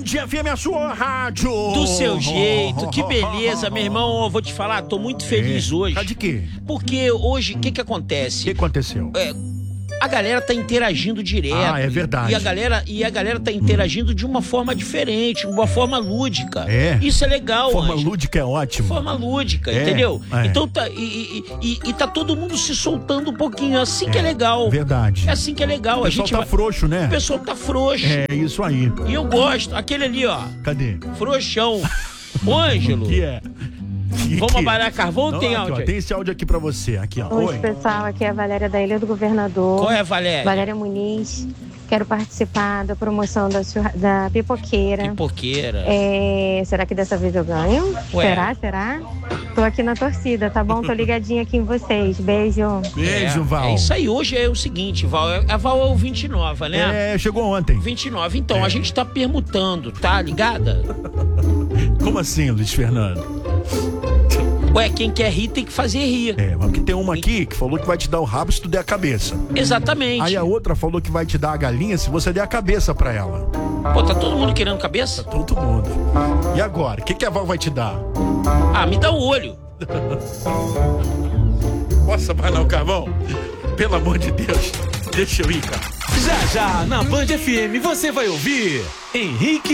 Dia FM, a sua rádio. Do seu jeito, que beleza, meu irmão. Eu vou te falar, tô muito feliz hoje. Tá de quê? Porque hoje, o que acontece? O que aconteceu? A galera tá interagindo direto. Ah, é verdade. E a galera tá interagindo de uma forma diferente, uma forma lúdica. É. Isso é legal, Forma Ângelo. lúdica é ótimo. Forma lúdica, entendeu? Então tá, e tá todo mundo se soltando um pouquinho. É assim que é legal. Verdade. É assim que é legal. O pessoal tá frouxo, né? O pessoal tá frouxo. É, isso aí. E eu gosto. Aquele ali, ó. Cadê? Frouxão. Ô, Ângelo. Que é? Vamos abarar carvão ou tem aqui, áudio? Ó, tem esse áudio aqui pra você. Aqui, ó. Oi, pessoal. Aqui é a Valéria da Ilha do Governador. Qual é, Valéria? Valéria Muniz. Quero participar da promoção da pipoqueira. Pipoqueira. Será que dessa vez eu ganho? Ué. Será? Tô aqui na torcida, tá bom? Tô ligadinha aqui em vocês. Beijo. Beijo, Val. É isso aí. Hoje é o seguinte, Val. A Val é o 29, né? Chegou ontem. 29. Então, a gente tá permutando, tá ligada? Como assim, Luiz Fernando? Ué, quem quer rir tem que fazer rir. Mas porque tem uma aqui que falou que vai te dar o rabo se tu der a cabeça. Exatamente. Aí a outra falou que vai te dar a galinha se você der a cabeça pra ela. Pô, tá todo mundo querendo cabeça? Todo mundo. E agora? O que a Val vai te dar? Ah, me dá o olho. Posso abanar o carvão? Pelo amor de Deus. Deixa eu ir, cara. Já, na Band FM, você vai ouvir Henrique